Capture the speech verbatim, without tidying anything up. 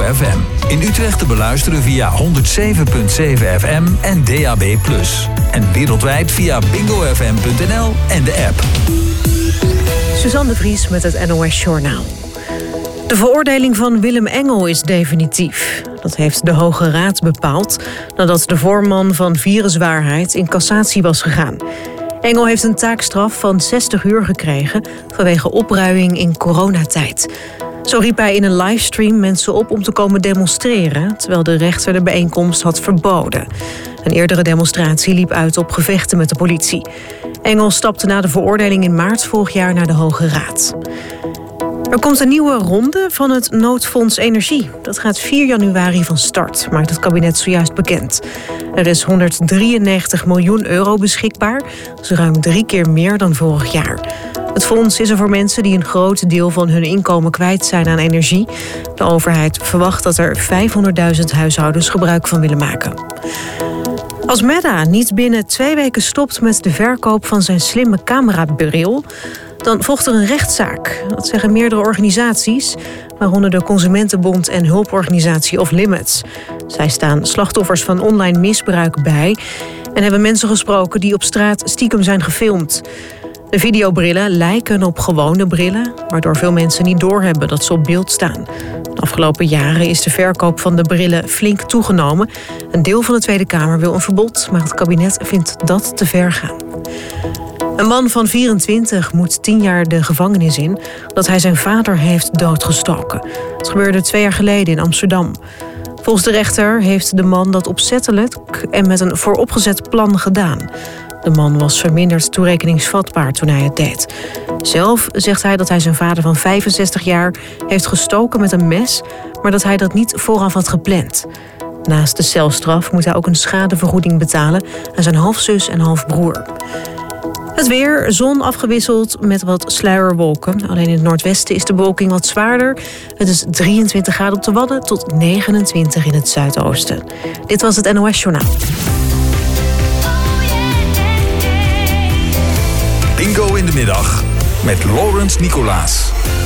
F M. In Utrecht te beluisteren via honderd zeven komma zeven F M en D A B plus. En wereldwijd via bingo f m punt n l en de app. Suzanne de Vries met het N O S Journaal. De veroordeling van Willem Engel is definitief. Dat heeft de Hoge Raad bepaald nadat de voorman van Viruswaarheid in cassatie was gegaan. Engel heeft een taakstraf van zestig uur gekregen vanwege opruiing in coronatijd. Zo riep hij in een livestream mensen op om te komen demonstreren, terwijl de rechter de bijeenkomst had verboden. Een eerdere demonstratie liep uit op gevechten met de politie. Engel stapte na de veroordeling in maart vorig jaar naar de Hoge Raad. Er komt een nieuwe ronde van het noodfonds Energie. Dat gaat vier januari van start, maakt het kabinet zojuist bekend. Er is honderddrieënnegentig miljoen euro beschikbaar. Dat is ruim drie keer meer dan vorig jaar. Het fonds is er voor mensen die een groot deel van hun inkomen kwijt zijn aan energie. De overheid verwacht dat er vijfhonderdduizend huishoudens gebruik van willen maken. Als Meta niet binnen twee weken stopt met de verkoop van zijn slimme camerabril, dan volgt er een rechtszaak. Dat zeggen meerdere organisaties, waaronder de Consumentenbond en hulporganisatie Off Limits. Zij staan slachtoffers van online misbruik bij en hebben mensen gesproken die op straat stiekem zijn gefilmd. De videobrillen lijken op gewone brillen, waardoor veel mensen niet doorhebben dat ze op beeld staan. De afgelopen jaren is de verkoop van de brillen flink toegenomen. Een deel van de Tweede Kamer wil een verbod, maar het kabinet vindt dat te ver gaan. Een man van vierentwintig moet tien jaar de gevangenis in dat hij zijn vader heeft doodgestoken. Het gebeurde twee jaar geleden in Amsterdam. Volgens de rechter heeft de man dat opzettelijk en met een vooropgezet plan gedaan. De man was verminderd toerekeningsvatbaar toen hij het deed. Zelf zegt hij dat hij zijn vader van vijfenzestig jaar heeft gestoken met een mes, maar dat hij dat niet vooraf had gepland. Naast de celstraf moet hij ook een schadevergoeding betalen aan zijn halfzus en halfbroer. Het weer, zon afgewisseld met wat sluierwolken. Alleen in het noordwesten is de bewolking wat zwaarder. Het is drieëntwintig graden op de Wadden tot negenentwintig in het zuidoosten. Dit was het N O S Journaal. Bingo in de middag met Laurens Nicolaas.